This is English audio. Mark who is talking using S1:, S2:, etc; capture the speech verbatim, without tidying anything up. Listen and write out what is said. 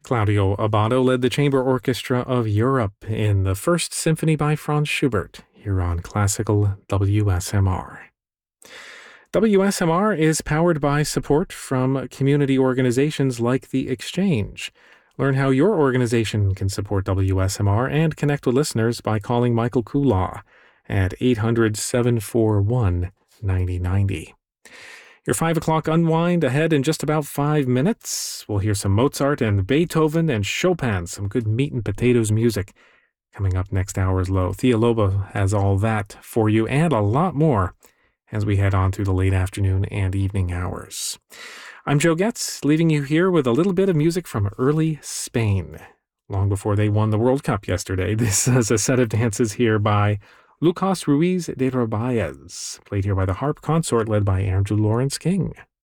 S1: Claudio Abbado led the Chamber Orchestra of Europe in the First Symphony by Franz Schubert here on Classical W S M R. W S M R is powered by support from community organizations like The Exchange. Learn how your organization can support W S M R and connect with listeners by calling Michael Kulaw at eight hundred, seven four one, nine oh nine oh. Your five o'clock unwind ahead in just about five minutes. We'll hear some Mozart and Beethoven and Chopin, some good meat and potatoes music. Coming up next hour's low. Thea Lobo has all that for you and a lot more as we head on through the late afternoon and evening hours. I'm Joe Getz, leaving you here with a little bit of music from early Spain. Long before they won the World Cup yesterday, this is a set of dances here by Lucas Ruiz de Rabaez, played here by the harp consort led by Andrew Lawrence King.